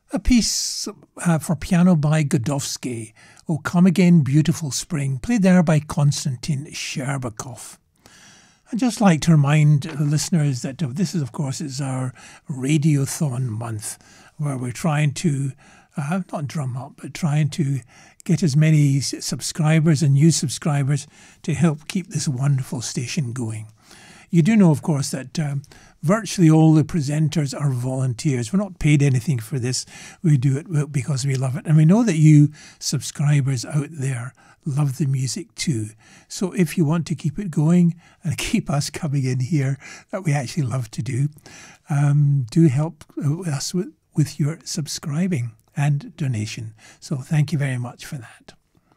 A piece for piano by Godowsky, O Come Again Beautiful Spring, played there by Konstantin Sherbakov. I'd just like to remind the listeners that this is, of course, is our Radiothon month, where we're trying to, not drum up, but trying to get as many subscribers and new subscribers to help keep this wonderful station going. You do know, of course, that virtually all the presenters are volunteers. We're not paid anything for this. We do it because we love it. And we know that you subscribers out there love the music too. So if you want to keep it going and keep us coming in here, that we actually love to do help us with your subscribing and donation. So thank you very much for that.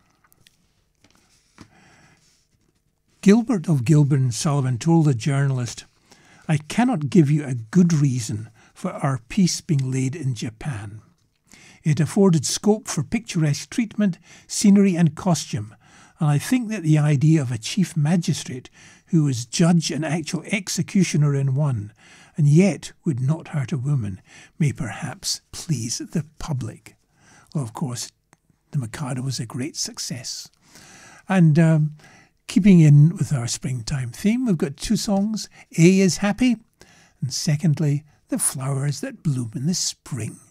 Gilbert of Gilbert and Sullivan told the journalist, "I cannot give you a good reason for our piece being laid in Japan. It afforded scope for picturesque treatment, scenery and costume, and I think that the idea of a chief magistrate who was judge and actual executioner in one, and yet would not hurt a woman, may perhaps please the public." Well, of course, The Mikado was a great success. And keeping in with our springtime theme, we've got two songs. A is Happy, and secondly, The Flowers That Bloom in the Spring.